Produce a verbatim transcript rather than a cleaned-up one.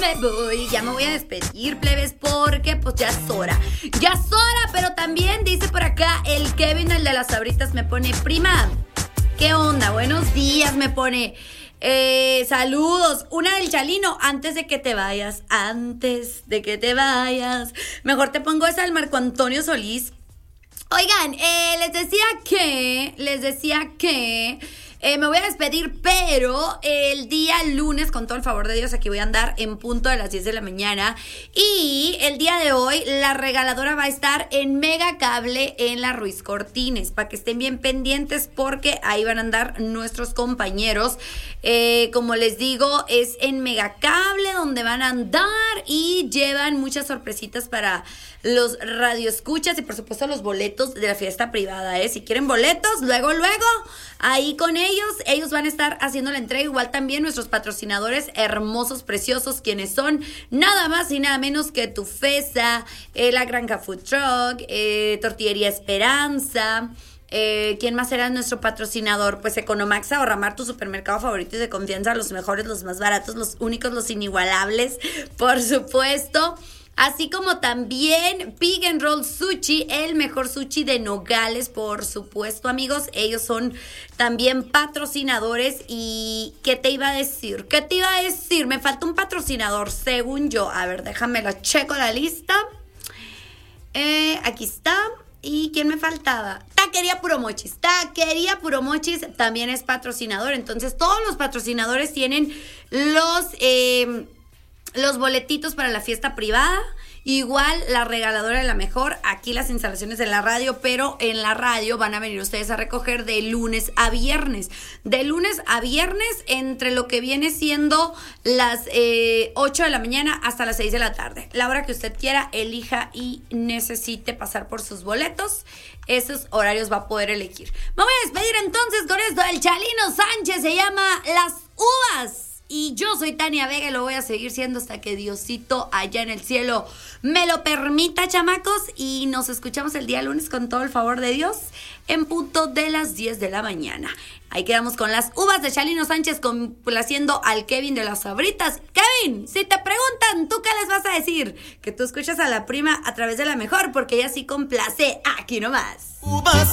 me voy, ya me voy a despedir, plebes, porque pues ya es hora. Ya es hora, pero también dice por acá el Kevin, el de las sabritas, me pone, prima, ¿qué onda? Buenos días, me pone. Eh, saludos, una del Chalino, antes de que te vayas, antes de que te vayas. Mejor te pongo esa del Marco Antonio Solís. Oigan, eh, les decía que, les decía que eh, me voy a despedir, pero el día lunes, con todo el favor de Dios, aquí voy a andar en punto de las diez de la mañana. Y el día de hoy, la regaladora va a estar en Mega Cable en la Ruiz Cortines, para que estén bien pendientes, porque ahí van a andar nuestros compañeros. Eh, como les digo, es en Mega Cable donde van a andar y llevan muchas sorpresitas para los radioescuchas y por supuesto los boletos de la fiesta privada, ¿eh? Si quieren boletos, luego, luego, ahí con ellos, ellos van a estar haciendo la entrega, igual también nuestros patrocinadores hermosos, preciosos, quienes son nada más y nada menos que Tufesa, eh, La Granja Food Truck, eh, Tortillería Esperanza. Eh, ¿Quién más era nuestro patrocinador? Pues Economax, Ahorramar, tu supermercado favorito y de confianza, los mejores, los más baratos, los únicos, los inigualables, por supuesto. Así como también Pig and Roll Sushi, el mejor sushi de Nogales, por supuesto, amigos. Ellos son también patrocinadores. ¿Y qué te iba a decir? ¿Qué te iba a decir? Me falta un patrocinador, según yo. A ver, déjame lo checo la lista. Eh, aquí está. ¿Y quién me faltaba? Taquería Puro Mochis. Taquería Puro Mochis también es patrocinador. Entonces, todos los patrocinadores tienen los... Eh, los boletitos para la fiesta privada. Igual la regaladora de la mejor, aquí las instalaciones de la radio, pero en la radio van a venir ustedes a recoger de lunes a viernes. De lunes a viernes, entre lo que viene siendo las eh, ocho de la mañana hasta las seis de la tarde. La hora que usted quiera, elija y necesite pasar por sus boletos. Esos horarios va a poder elegir. Me voy a despedir entonces con esto del Chalino Sánchez, se llama Las Uvas. Y yo soy Tania Vega y lo voy a seguir siendo hasta que Diosito allá en el cielo me lo permita, chamacos. Y nos escuchamos el día lunes con todo el favor de Dios en punto de las diez de la mañana. Ahí quedamos con Las Uvas de Chalino Sánchez complaciendo al Kevin de las Sabritas. Kevin, si te preguntan, ¿tú qué les vas a decir? Que tú escuchas a la prima a través de la mejor, porque ella sí complace aquí nomás. Uvas.